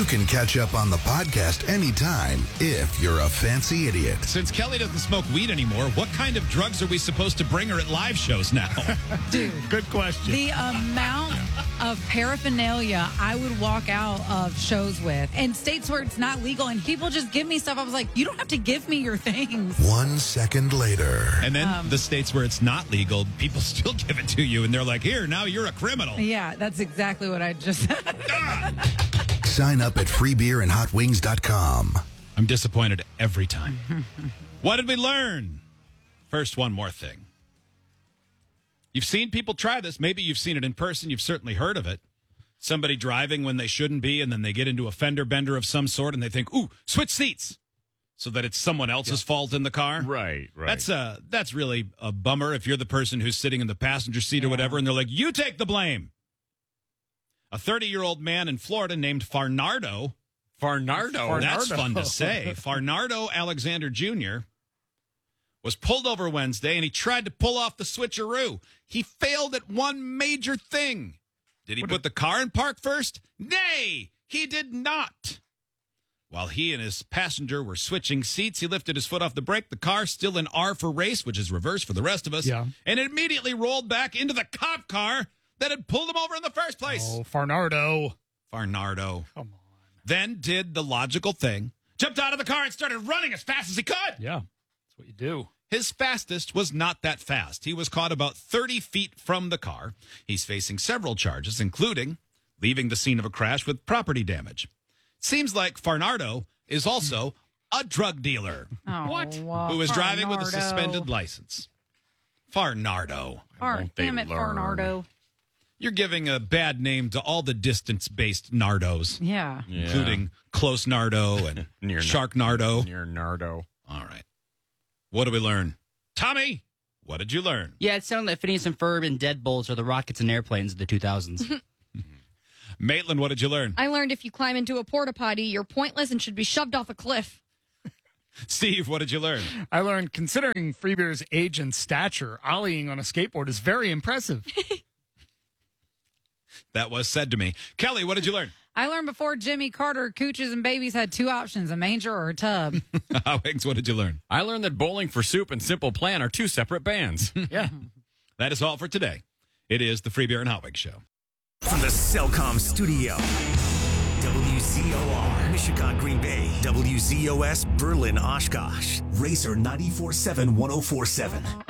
can catch up on the podcast anytime if you're a fancy idiot. Since Kelly doesn't smoke weed anymore, what kind of drugs are we supposed to bring her at live shows now? Dude. Good question. The amount of paraphernalia I would walk out of shows with, and states where it's not legal, and people just give me stuff. I was like, you don't have to give me your things. 1 second later. And then the states where it's not legal, people still give it to you, and they're like, here, now you're a criminal. Yeah, that's exactly what I just said. Sign up at freebeerandhotwings.com. I'm disappointed every time. What did we learn? First, one more thing. You've seen people try this. Maybe you've seen it in person. You've certainly heard of it. Somebody driving when they shouldn't be, and then they get into a fender bender of some sort, and they think, ooh, switch seats, so that it's someone else's fault in the car. Right. That's really a bummer if you're the person who's sitting in the passenger seat or whatever, and they're like, you take the blame. A 30-year-old man in Florida named Farnardo. Farnardo. That's fun to say. Farnardo Alexander Jr. was pulled over Wednesday, and he tried to pull off the switcheroo. He failed at one major thing. Did he put the car in park first? Nay, he did not. While he and his passenger were switching seats, he lifted his foot off the brake. The car, still in R for race, which is reverse for the rest of us, and it immediately rolled back into the cop car that had pulled him over in the first place. Oh, Farnardo. Come on. Then did the logical thing, jumped out of the car and started running as fast as he could. Yeah, that's what you do. His fastest was not that fast. He was caught about 30 feet from the car. He's facing several charges, including leaving the scene of a crash with property damage. Seems like Farnardo is also a drug dealer. Who is driving with a suspended license. Farnardo. Damn it, Farnardo. You're giving a bad name to all the distance-based Nardos. Yeah. Including Close Nardo and Shark Nardo. Near Nardo. All right. What did we learn? Tommy, what did you learn? Yeah, it sounded like Phineas and Ferb and Deadbolts are the rockets and airplanes of the 2000s. Maitland, what did you learn? I learned if you climb into a porta potty, you're pointless and should be shoved off a cliff. Steve, what did you learn? I learned, considering Freebeer's age and stature, ollieing on a skateboard is very impressive. That was said to me. Kelly, what did you learn? I learned before Jimmy Carter, cooches and babies had two options, a manger or a tub. Higgs, what did you learn? I learned that Bowling for Soup and Simple Plan are two separate bands. Yeah. That is all for today. It is the Free Beer and Hot Wings Show. From the Cellcom studio, WZOR, Michigan, Green Bay, WZOS, Berlin, Oshkosh, Racer 94.7, 104.7.